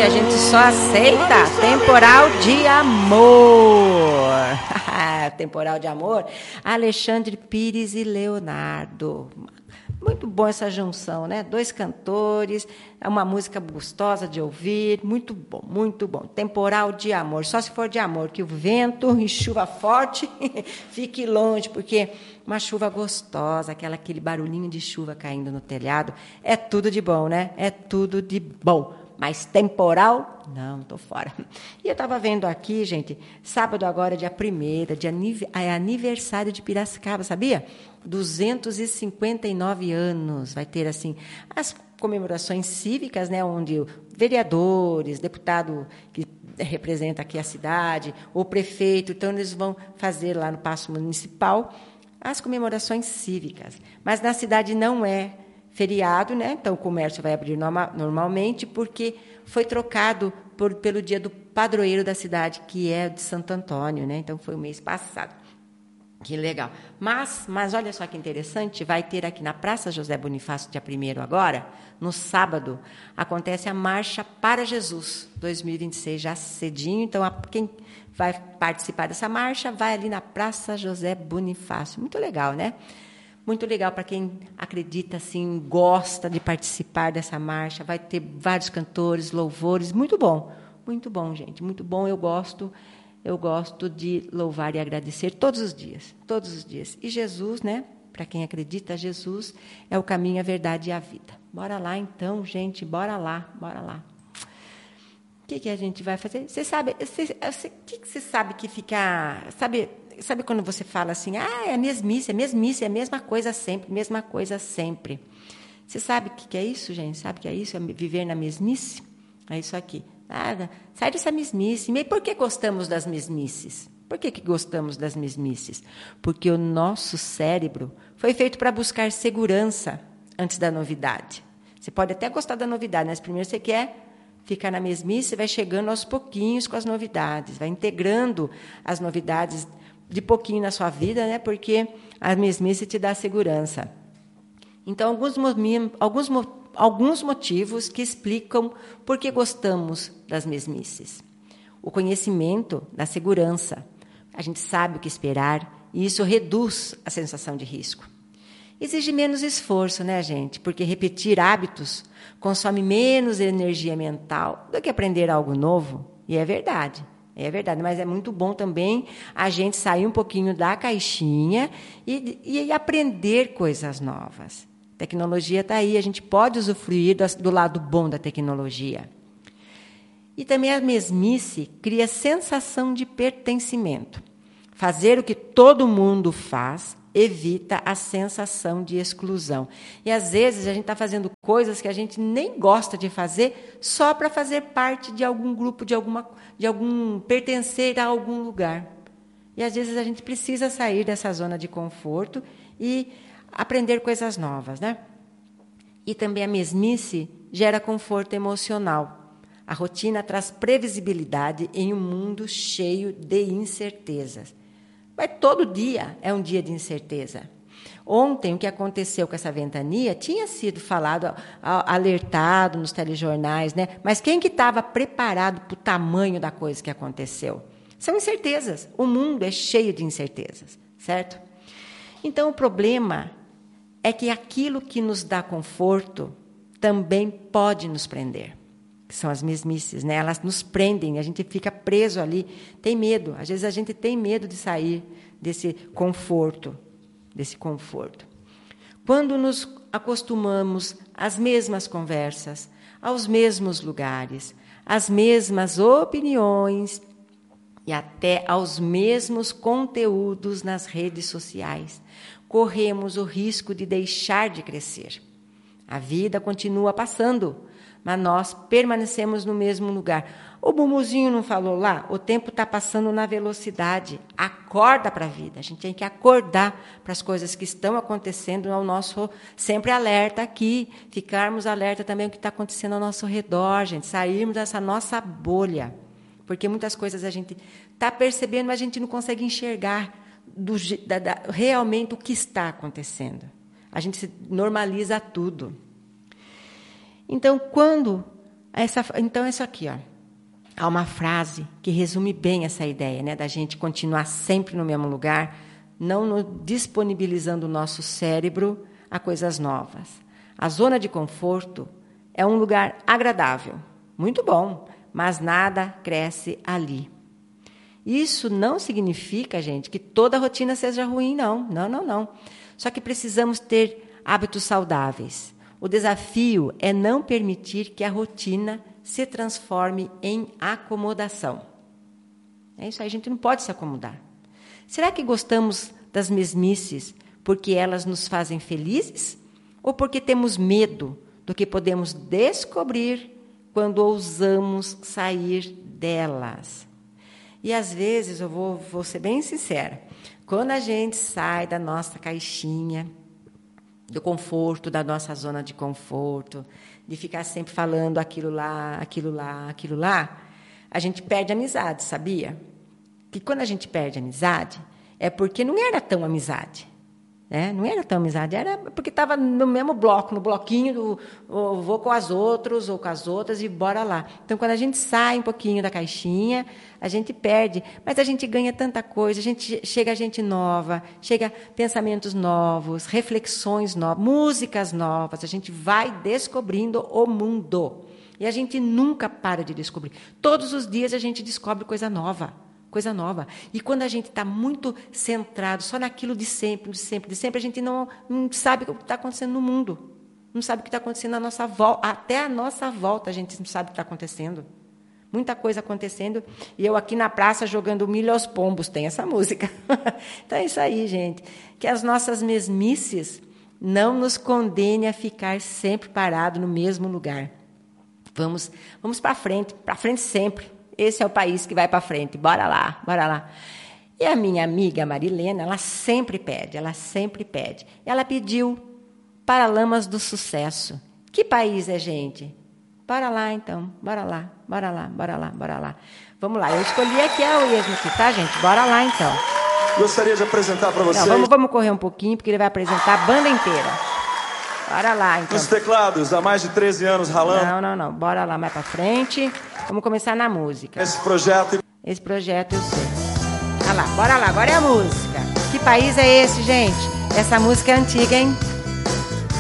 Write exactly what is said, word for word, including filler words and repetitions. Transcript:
a gente só aceita temporal de amor. Temporal de amor, Alexandre Pires e Leonardo. Muito bom essa junção, né? Dois cantores, é uma música gostosa de ouvir, muito bom, muito bom. Temporal de amor, só se for de amor, que o vento e chuva forte fique longe, porque uma chuva gostosa, aquela, aquele barulhinho de chuva caindo no telhado, é tudo de bom, né? É tudo de bom. Mas temporal, não, estou fora. E eu estava vendo aqui, gente, sábado agora, dia primeiro, de aniv- é aniversário de Piracicaba, sabia? duzentos e cinquenta e nove anos. Vai ter, assim, as comemorações cívicas, né, onde vereadores, deputado que representa aqui a cidade, o prefeito, então eles vão fazer lá no Paço Municipal as comemorações cívicas. Mas na cidade não é feriado, né? Então o comércio vai abrir norma, normalmente, porque foi trocado por, pelo dia do padroeiro da cidade, que é de Santo Antônio, né? Então foi o mês passado. Que legal. Mas, mas olha só que interessante, vai ter aqui na Praça José Bonifácio, dia primeiro agora, no sábado, acontece a Marcha para Jesus, dois mil e vinte e seis, já cedinho. Então, a, quem vai participar dessa marcha vai ali na Praça José Bonifácio. Muito legal, né? Muito legal para quem acredita, assim, gosta de participar dessa marcha. Vai ter vários cantores, louvores. Muito bom, muito bom, gente. Muito bom, eu gosto. Eu gosto de louvar e agradecer todos os dias, todos os dias. E Jesus, né? Para quem acredita, Jesus é o caminho, a verdade e a vida. Bora lá, então, gente, bora lá, bora lá. O que, que a gente vai fazer? Você sabe, você, você, o que, que você sabe que fica... Sabe, sabe quando você fala assim, ah, é a mesmice, é a mesmice, é a mesma coisa sempre, mesma coisa sempre. Você sabe o que, que é isso, gente? Sabe o que é isso? É viver na mesmice? É isso aqui. Ah, sai dessa mesmice. E por que gostamos das mesmices? Por que, que gostamos das mesmices? Porque o nosso cérebro foi feito para buscar segurança antes da novidade. Você pode até gostar da novidade, mas primeiro você quer ficar na mesmice, vai chegando aos pouquinhos com as novidades, vai integrando as novidades de pouquinho na sua vida, né? Porque a mesmice te dá segurança. Então, alguns, alguns alguns motivos que explicam por que gostamos das mesmices. O conhecimento da segurança. A gente sabe o que esperar e isso reduz a sensação de risco. Exige menos esforço, né, gente? Porque repetir hábitos consome menos energia mental do que aprender algo novo. E é verdade, é verdade. Mas é muito bom também a gente sair um pouquinho da caixinha e, e aprender coisas novas. Tecnologia está aí, a gente pode usufruir do lado bom da tecnologia. E também a mesmice cria sensação de pertencimento. Fazer o que todo mundo faz evita a sensação de exclusão. E, às vezes, a gente está fazendo coisas que a gente nem gosta de fazer só para fazer parte de algum grupo, de, alguma, de algum pertencer a algum lugar. E, às vezes, a gente precisa sair dessa zona de conforto e aprender coisas novas, né? E também a mesmice gera conforto emocional. A rotina traz previsibilidade em um mundo cheio de incertezas. Mas todo dia é um dia de incerteza. Ontem, o que aconteceu com essa ventania tinha sido falado, alertado nos telejornais, né? Mas quem que estava preparado para o tamanho da coisa que aconteceu? São incertezas. O mundo é cheio de incertezas, certo? Então, o problema é que aquilo que nos dá conforto também pode nos prender. Que são as mesmices, né? Elas nos prendem, a gente fica preso ali, tem medo. Às vezes a gente tem medo de sair desse conforto, desse conforto. Quando nos acostumamos às mesmas conversas, aos mesmos lugares, às mesmas opiniões e até aos mesmos conteúdos nas redes sociais, corremos o risco de deixar de crescer. A vida continua passando, mas nós permanecemos no mesmo lugar. O Bumuzinho não falou lá? O tempo está passando na velocidade. Acorda para a vida. A gente tem que acordar para as coisas que estão acontecendo ao nosso... Sempre alerta aqui. Ficarmos alerta também ao que está acontecendo ao nosso redor, gente. Sairmos dessa nossa bolha. Porque muitas coisas a gente está percebendo, mas a gente não consegue enxergar do, da, da, realmente o que está acontecendo. A gente normaliza tudo. Então, quando Essa, então, isso aqui, ó. Há uma frase que resume bem essa ideia, né, da gente continuar sempre no mesmo lugar, não no, disponibilizando o nosso cérebro a coisas novas. A zona de conforto é um lugar agradável, muito bom, mas nada cresce ali. Isso não significa, gente, que toda rotina seja ruim, não. Não, não, não. Só que precisamos ter hábitos saudáveis. O desafio é não permitir que a rotina se transforme em acomodação. É isso aí, a gente não pode se acomodar. Será que gostamos das mesmices porque elas nos fazem felizes? Ou porque temos medo do que podemos descobrir quando ousamos sair delas? E, às vezes, eu vou, vou ser bem sincera, quando a gente sai da nossa caixinha, do conforto, da nossa zona de conforto, de ficar sempre falando aquilo lá, aquilo lá, aquilo lá, a gente perde amizade, sabia? Que quando a gente perde amizade, é porque não era tão amizade. Né? Não era tão amizade, era porque estava no mesmo bloco, no bloquinho do ou vou com as outros ou com as outras e bora lá. Então, quando a gente sai um pouquinho da caixinha, a gente perde, mas a gente ganha tanta coisa, a gente, chega gente nova, chega pensamentos novos, reflexões novas, músicas novas, a gente vai descobrindo o mundo. E a gente nunca para de descobrir. Todos os dias a gente descobre coisa nova. Coisa nova. E quando a gente está muito centrado só naquilo de sempre, de sempre, de sempre, a gente não, não sabe o que está acontecendo no mundo. Não sabe o que está acontecendo à nossa volta. Até a nossa volta a gente não sabe o que está acontecendo. Muita coisa acontecendo. E eu aqui na praça jogando milho aos pombos. Tem essa música. Então é isso aí, gente. Que as nossas mesmices não nos condenem a ficar sempre parado no mesmo lugar. Vamos, vamos para frente, para frente sempre. Esse é o país que vai para frente. Bora lá, bora lá. E a minha amiga Marilena, ela sempre pede, ela sempre pede. Ela pediu Paralamas do Sucesso. Que país é, gente? Bora lá, então. Bora lá, bora lá, bora lá, bora lá. Vamos lá. Eu escolhi aqui a mesmo aqui, tá, gente? Bora lá, então. Gostaria de apresentar para vocês... Não, vamos, vamos correr um pouquinho, porque ele vai apresentar a banda inteira. Bora lá, então. Nos teclados, há mais de treze anos ralando. Não, não, não. Bora lá, mais pra frente. Vamos começar na música. Esse projeto... Esse projeto eu sei. Olha lá, bora lá. Agora é a música. Que país é esse, gente? Essa música é antiga, hein?